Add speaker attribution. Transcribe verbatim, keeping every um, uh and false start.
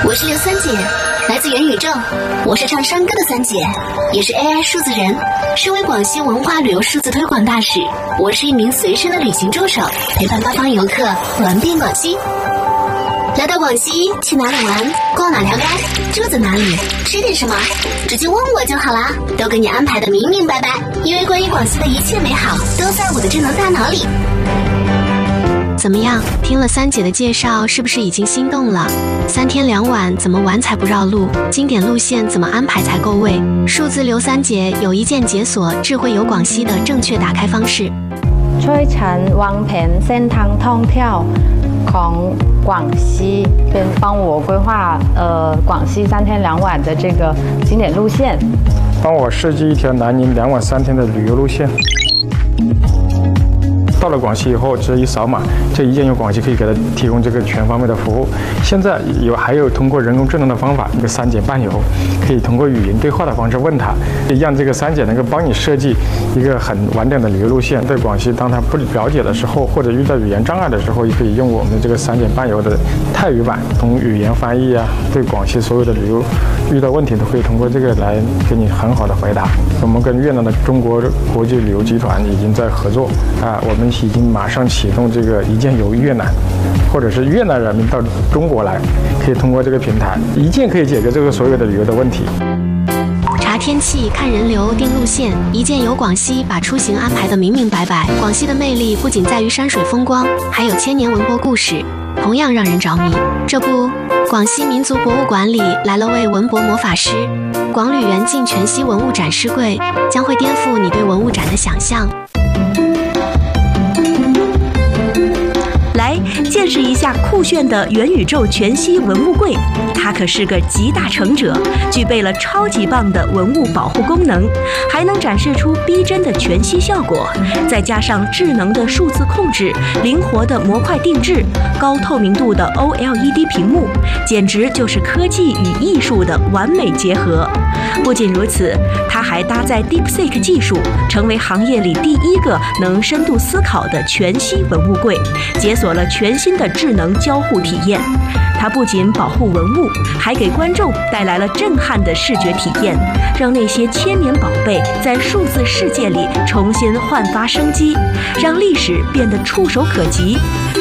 Speaker 1: 我是刘三姐，来自元宇宙。我是唱山歌的三姐，也是 A I 数字人，身为广西文化旅游数字推广大使。我是一名随身的旅行助手，陪伴八方游客玩遍广西。来到广西，去哪里玩？逛哪条街？住在哪里？吃点什么？直接问我就好啦，都给你安排的明明白白。因为关于广西的一切美好，都在我的智能大脑里。
Speaker 2: 怎么样？听了三姐的介绍，是不是已经心动了？三天两晚怎么玩才不绕路？经典路線怎麼安排才夠味？數字劉三姐有一鍵解鎖智慧遊廣西的正確打開方式。
Speaker 3: ช่วยฉันวางแผนเส้นทางท่องเที่ยวของ广西，边帮我规划呃广西三天两晚的这个经典路线，
Speaker 4: 帮我设计一条南宁两晚三天的旅游路线。到了广西以后，只一扫码，这一键游广西可以给他提供这个全方位的服务。现在有还有通过人工智能的方法，一个三姐伴游，可以通过语音对话的方式问他，让这个三姐能够帮你设计一个很完整的旅游路线。对广西，当他不了解的时候，或者遇到语言障碍的时候，也可以用我们这个三姐伴游的泰语版，从语言翻译啊，对广西所有的旅游遇到问题都可以通过这个来给你很好的回答。我们跟越南的中国国际旅游集团已经在合作啊，我们已经马上启动这个一键游越南，或者是越南人民到中国来，可以通过这个平台一键可以解决这个所有的旅游的问题。
Speaker 2: 查天气、看人流、定路线，一键游广西把出行安排得明明白白。广西的魅力不仅在于山水风光，还有千年文博故事，同样让人着迷。这不，广西民族博物馆里来了位文博魔法师，广旅园境全息文物展示柜将会颠覆你对文物展的想象。
Speaker 5: 来见识一下酷炫的元宇宙全息文物柜，它可是个集大成者，具备了超级棒的文物保护功能，还能展示出逼真的全息效果，再加上智能的数字控制、灵活的模块定制、高透明度的 O L E D 屏幕，简直就是科技与艺术的完美结合。不仅如此，它还搭载 DeepSeek 技术，成为行业里第一个能深度思考的全息文物柜，解锁了全新的智能交互体验。它不仅保护文物，还给观众带来了震撼的视觉体验，让那些千年宝贝在数字世界里重新焕发生机，让历史变得触手可及。